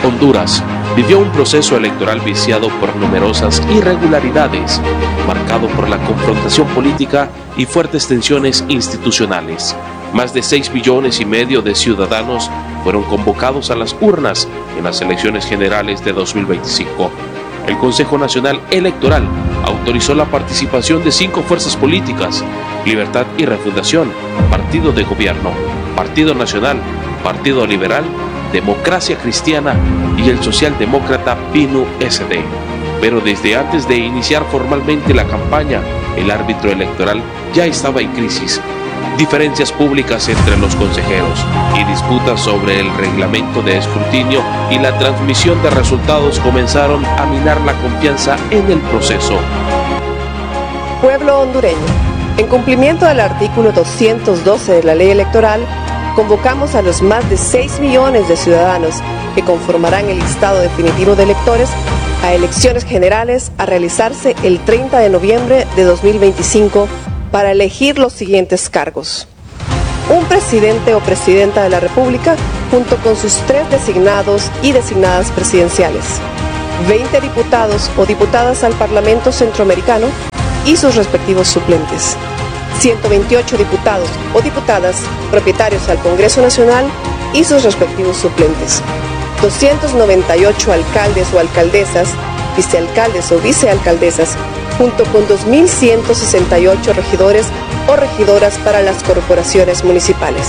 Honduras vivió un proceso electoral viciado por numerosas irregularidades, marcado por la confrontación política y fuertes tensiones institucionales. Más de 6,5 millones de ciudadanos fueron convocados a las urnas en las elecciones generales de 2025. El Consejo Nacional Electoral autorizó la participación de 5 fuerzas políticas: Libertad y Refundación, Partido de Gobierno, Partido Nacional, Partido Liberal, Democracia Cristiana y el socialdemócrata PNUD. Pero desde antes de iniciar formalmente la campaña, el árbitro electoral ya estaba en crisis. Diferencias públicas entre los consejeros y disputas sobre el reglamento de escrutinio y la transmisión de resultados comenzaron a minar la confianza en el proceso. Pueblo hondureño, en cumplimiento del artículo 212 de la ley electoral, convocamos a los más de 6 millones de ciudadanos que conformarán el listado definitivo de electores a elecciones generales a realizarse el 30 de noviembre de 2025 para elegir los siguientes cargos: un presidente o presidenta de la República junto con sus 3 designados y designadas presidenciales, 20 diputados o diputadas al Parlamento Centroamericano y sus respectivos suplentes, 128 diputados o diputadas propietarios al Congreso Nacional y sus respectivos suplentes, 298 alcaldes o alcaldesas, vicealcaldes o vicealcaldesas, junto con 2.168 regidores o regidoras para las corporaciones municipales.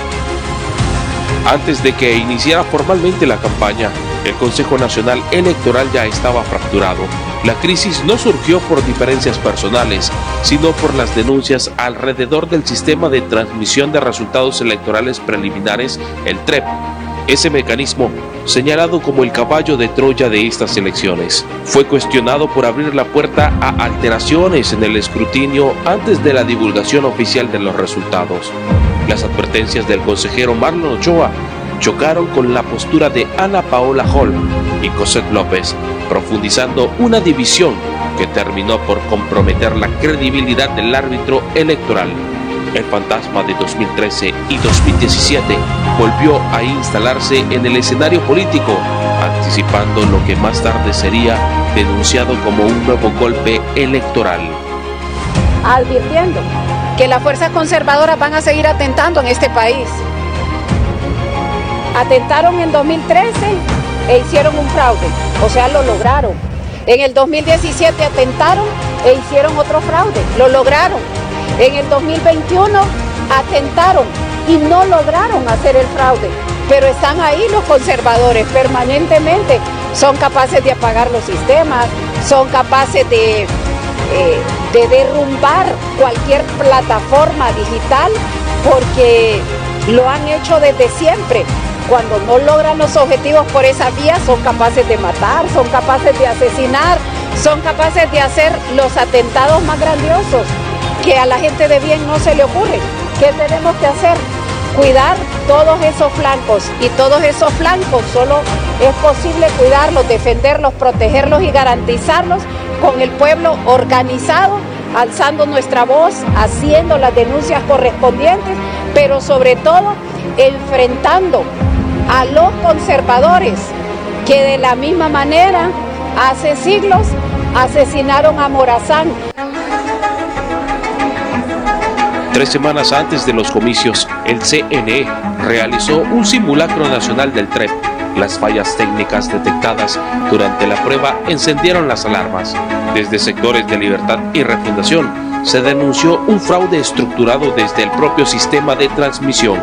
Antes de que iniciara formalmente la campaña, el Consejo Nacional Electoral ya estaba fracturado. La crisis no surgió por diferencias personales, sino por las denuncias alrededor del sistema de transmisión de resultados electorales preliminares, el TREP. Ese mecanismo, señalado como el caballo de Troya de estas elecciones, fue cuestionado por abrir la puerta a alteraciones en el escrutinio antes de la divulgación oficial de los resultados. Las advertencias del consejero Marlon Ochoa chocaron con la postura de Ana Paola Hall y Cosette López, profundizando una división que terminó por comprometer la credibilidad del árbitro electoral. El fantasma de 2013 y 2017 volvió a instalarse en el escenario político, anticipando lo que más tarde sería denunciado como un nuevo golpe electoral. Advirtiendo que las fuerzas conservadoras van a seguir atentando en este país. Atentaron en 2013 e hicieron un fraude, o sea, lo lograron. En el 2017 atentaron e hicieron otro fraude, lo lograron. En el 2021 atentaron y no lograron hacer el fraude, pero están ahí los conservadores permanentemente. Son capaces de apagar los sistemas, son capaces de derrumbar cualquier plataforma digital porque lo han hecho desde siempre. Cuando no logran los objetivos por esa vía, son capaces de matar, son capaces de asesinar, son capaces de hacer los atentados más grandiosos que a la gente de bien no se le ocurre. ¿Qué tenemos que hacer? Cuidar todos esos flancos, y todos esos flancos solo es posible cuidarlos, defenderlos, protegerlos y garantizarlos con el pueblo organizado, alzando nuestra voz, haciendo las denuncias correspondientes, pero sobre todo enfrentando a los conservadores que de la misma manera hace siglos asesinaron a Morazán. 3 semanas antes de los comicios, el CNE realizó un simulacro nacional del TREP. Las fallas técnicas detectadas durante la prueba encendieron las alarmas. Desde sectores de Libertad y Refundación se denunció un fraude estructurado desde el propio sistema de transmisión.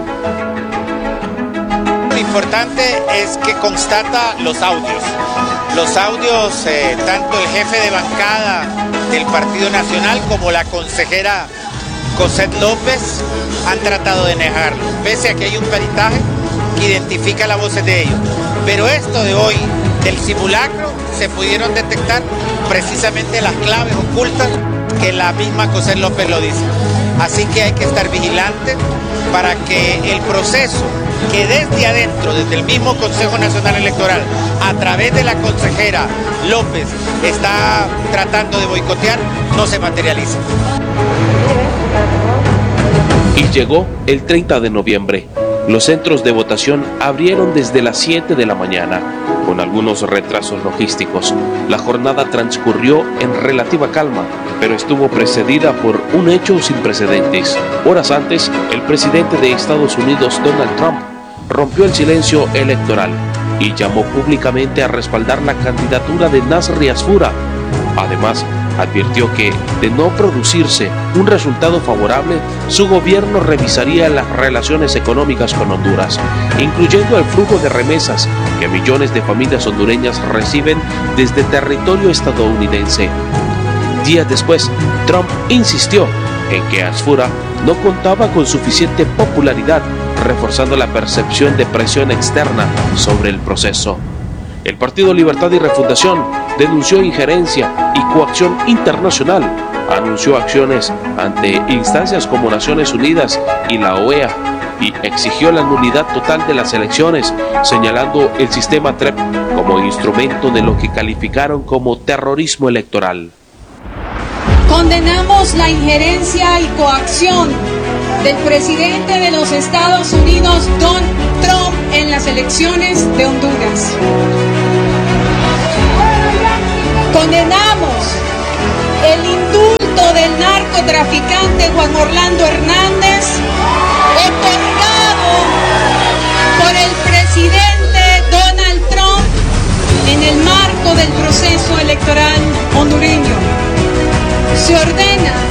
Lo importante es que constata los audios. Los audios, tanto el jefe de bancada del Partido Nacional como la consejera Cosette López han tratado de negarlo, pese a que hay un peritaje que identifica las voces de ellos. Pero esto de hoy, del simulacro, se pudieron detectar precisamente las claves ocultas que la misma Cosette López lo dice. Así que hay que estar vigilantes para que el proceso que desde adentro, desde el mismo Consejo Nacional Electoral, a través de la consejera López, está tratando de boicotear, no se materialice. Y llegó el 30 de noviembre. Los centros de votación abrieron desde las 7 de la mañana, con algunos retrasos logísticos. La jornada transcurrió en relativa calma, pero estuvo precedida por un hecho sin precedentes. Horas antes, el presidente de Estados Unidos, Donald Trump, rompió el silencio electoral y llamó públicamente a respaldar la candidatura de Nasri Asfura. Además, advirtió que, de no producirse un resultado favorable, su gobierno revisaría las relaciones económicas con Honduras, incluyendo el flujo de remesas que millones de familias hondureñas reciben desde territorio estadounidense. Días después, Trump insistió en que Asfura no contaba con suficiente popularidad, reforzando la percepción de presión externa sobre el proceso. El Partido Libertad y Refundación denunció injerencia y coacción internacional, anunció acciones ante instancias como Naciones Unidas y la OEA y exigió la nulidad total de las elecciones, señalando el sistema TREP como instrumento de lo que calificaron como terrorismo electoral. Condenamos la injerencia y coacción del presidente de los Estados Unidos, Donald Trump, en las elecciones de Honduras. Condenamos el indulto del narcotraficante Juan Orlando Hernández, otorgado por el presidente Donald Trump en el marco del proceso electoral hondureño. Se ordena